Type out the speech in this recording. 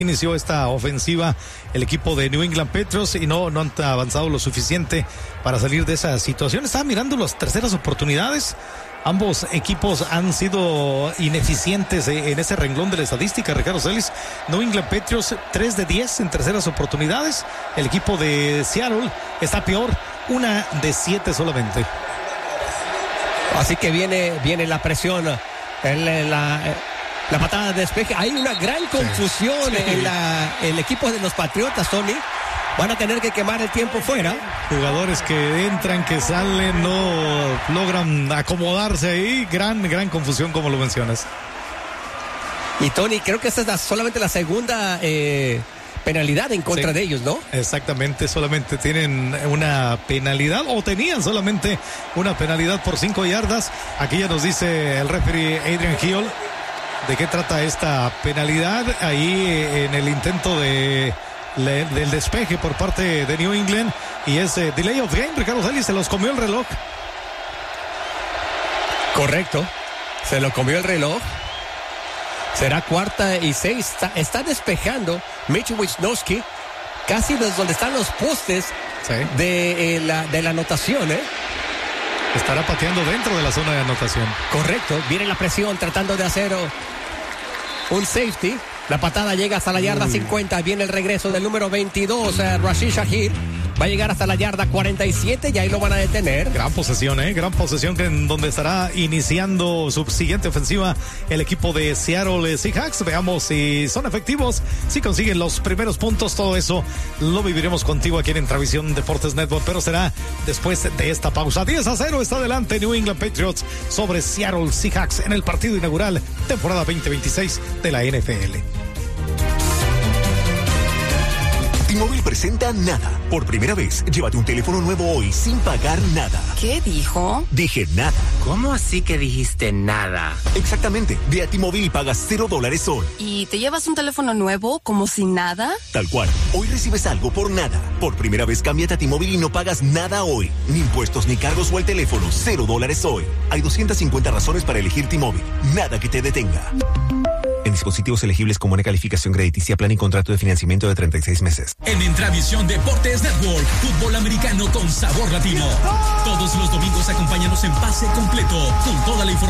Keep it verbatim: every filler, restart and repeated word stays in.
Inició esta ofensiva el equipo de New England Patriots y no, no han avanzado lo suficiente para salir de esa situación. Estaba mirando las terceras oportunidades. Ambos equipos han sido ineficientes en ese renglón de la estadística, Ricardo Celis. New England Patriots tres de diez en terceras oportunidades. El equipo de Seattle está peor, una de siete solamente. Así que viene, viene la presión, el, la, la patada de despeje. Hay una gran confusión sí, sí. en la, el equipo de los Patriotas, Tony. Van a tener que quemar el tiempo fuera. Jugadores que entran, que salen, no logran acomodarse ahí. Gran, gran confusión, como lo mencionas. Y Tony, creo que esta es la, solamente la segunda eh, penalidad en contra sí, de ellos, ¿no? Exactamente, solamente tienen una penalidad, o tenían solamente una penalidad por cinco yardas. Aquí ya nos dice el referee Adrian Hill de qué trata esta penalidad. Ahí en el intento de... Le, del despeje por parte de New England, y ese delay of game, Ricardo Celis, se los comió el reloj. Correcto, se lo comió el reloj. Será cuarta y seis. Está, está despejando Mitch Wisnowski casi desde donde están los postes sí. de, eh, la, de la anotación, ¿eh? Estará pateando dentro de la zona de anotación. Correcto, viene la presión tratando de hacer un safety. La patada llega hasta la yarda Uy. cincuenta. Viene el regreso del número veintidós, eh, Rashid Shaheed. Va a llegar hasta la yarda cuarenta y siete y ahí lo van a detener. Gran posesión, ¿eh? Gran posesión que en donde estará iniciando su siguiente ofensiva el equipo de Seattle Seahawks. Veamos si son efectivos, si consiguen los primeros puntos. Todo eso lo viviremos contigo aquí en Intravisión Deportes Network, pero será después de esta pausa. diez a cero está adelante New England Patriots sobre Seattle Seahawks en el partido inaugural temporada veinte veintiséis de la N F L. T-Mobile presenta Nada. Por primera vez, llévate un teléfono nuevo hoy sin pagar nada. ¿Qué dijo? Dije nada. ¿Cómo así que dijiste nada? Exactamente. Ve a T-Mobile y pagas cero dólares hoy. ¿Y te llevas un teléfono nuevo como si nada? Tal cual. Hoy recibes algo por nada. Por primera vez, cámbiate a T-Mobile y no pagas nada hoy. Ni impuestos, ni cargos o el teléfono. Cero dólares hoy. Hay doscientas cincuenta razones para elegir T-Mobile. Nada que te detenga. En dispositivos elegibles con buena calificación crediticia, plan y contrato de financiamiento de treinta y seis meses. En Intravisión Deportes Network, fútbol americano con sabor latino. Todos los domingos acompáñanos en Pase Completo con toda la información